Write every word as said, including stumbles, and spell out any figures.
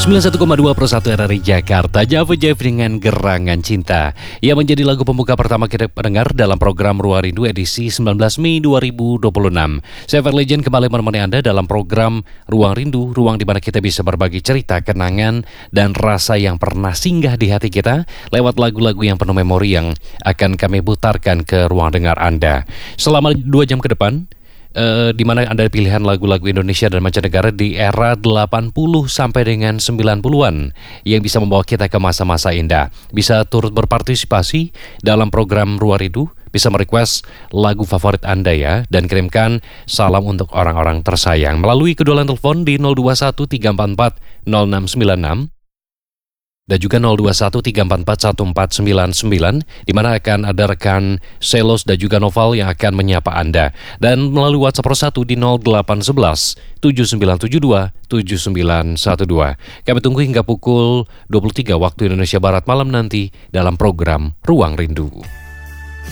sembilan puluh satu koma dua per satu R R I Jakarta, Java Jive dengan Gerangan Cinta yang menjadi lagu pembuka pertama kita pendengar dalam program Ruang Rindu edisi sembilan belas Mei dua ribu dua puluh enam. Saya Verlegend kembali menemani Anda dalam program Ruang Rindu, ruang di mana kita bisa berbagi cerita, kenangan, dan rasa yang pernah singgah di hati kita lewat lagu-lagu yang penuh memori yang akan kami putarkan ke ruang dengar Anda. Selama dua jam ke depan, Uh, di mana ada pilihan lagu-lagu Indonesia dan mancanegara di era delapan puluh sampai dengan sembilan puluhan yang bisa membawa kita ke masa-masa indah. Bisa turut berpartisipasi dalam program Ruang Rindu, bisa merequest lagu favorit Anda ya, dan kirimkan salam untuk orang-orang tersayang melalui kedua line telepon di nol dua satu tiga empat empat nol enam sembilan enam dan juga nol dua satu tiga empat empat satu empat sembilan sembilan, di mana akan ada rekan Selos dan juga Noval yang akan menyapa Anda. Dan melalui WhatsApp Persatu di nol delapan satu satu tujuh sembilan tujuh dua tujuh sembilan satu dua. Kami tunggu hingga pukul dua puluh tiga waktu Indonesia Barat malam nanti dalam program Ruang Rindu.